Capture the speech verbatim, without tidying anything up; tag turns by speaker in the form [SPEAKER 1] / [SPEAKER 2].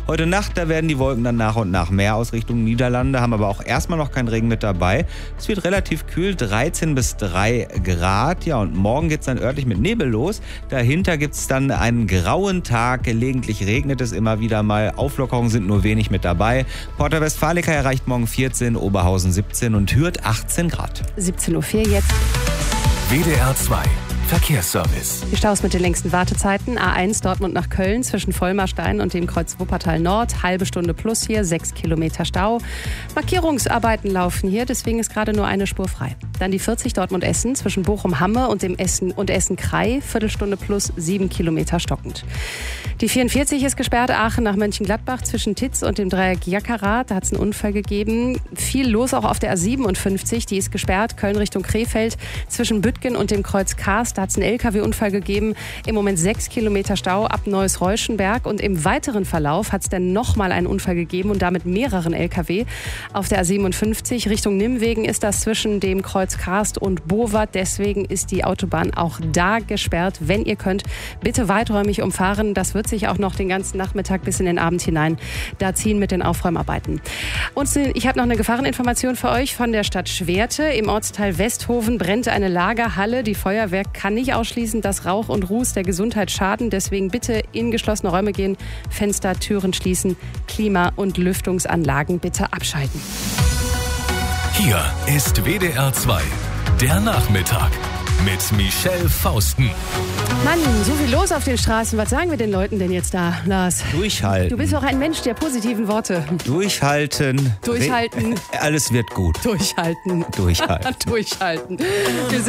[SPEAKER 1] Heute Nacht, da werden die Wolken dann nach und nach mehr aus Richtung Niederlande, haben aber auch erstmal noch keinen Regen mit dabei. Es wird relativ kühl, dreizehn bis drei Grad. Ja, und morgen geht es dann örtlich mit Nebel los. Dahinter gibt es dann einen grauen Tag. Gelegentlich regnet es immer wieder mal. Auflockerungen sind nur wenig mit dabei. Porta Westfalica erreicht morgen vierzehn, Oberhausen siebzehn und Hürth achtzehn Grad.
[SPEAKER 2] siebzehn Uhr vier jetzt.
[SPEAKER 3] W D R zwei Verkehrsservice.
[SPEAKER 2] Die Staus mit den längsten Wartezeiten. A eins Dortmund nach Köln zwischen Vollmarstein und dem Kreuz Wuppertal Nord. Halbe Stunde plus hier, sechs Kilometer Stau. Markierungsarbeiten laufen hier, deswegen ist gerade nur eine Spur frei. Dann die vierzig Dortmund-Essen zwischen Bochum-Hamme und dem Essen und Essen-Krei. Viertelstunde plus, sieben Kilometer stockend. Die vierundvierzig ist gesperrt, Aachen nach Mönchengladbach zwischen Titz und dem Dreieck Jackerath. Da hat es einen Unfall gegeben. Viel los auch auf der A siebenundfünfzig, die ist gesperrt. Köln Richtung Krefeld zwischen Büttgen und dem Kreuz Karst. Da hat es einen L K W-Unfall gegeben. Im Moment sechs Kilometer Stau ab Neuss-Reuschenberg. Und im weiteren Verlauf hat es dann nochmal einen Unfall gegeben und damit mehreren L K W. Auf der A siebenundfünfzig Richtung Nimwegen ist das zwischen dem Kreuz Karst und Bowat. Deswegen ist die Autobahn auch da gesperrt. Wenn ihr könnt, bitte weiträumig umfahren. Das wird sich auch noch den ganzen Nachmittag bis in den Abend hinein da ziehen mit den Aufräumarbeiten. Und ich habe noch eine Gefahreninformation für euch von der Stadt Schwerte. Im Ortsteil Westhofen brennt eine Lagerhalle. Die Feuerwehr kann nicht ausschließen, dass Rauch und Ruß der Gesundheit schaden. Deswegen bitte in geschlossene Räume gehen, Fenster, Türen schließen, Klima- und Lüftungsanlagen bitte abschalten.
[SPEAKER 3] Hier ist W D R zwei, der Nachmittag mit Michelle Fausten.
[SPEAKER 2] Mann, so viel los auf den Straßen. Was sagen wir den Leuten denn jetzt da, Lars?
[SPEAKER 1] Durchhalten.
[SPEAKER 2] Du bist auch ein Mensch der positiven Worte.
[SPEAKER 1] Durchhalten.
[SPEAKER 2] Durchhalten.
[SPEAKER 1] Alles wird gut.
[SPEAKER 2] Durchhalten.
[SPEAKER 1] Durchhalten.
[SPEAKER 2] Durchhalten. Wir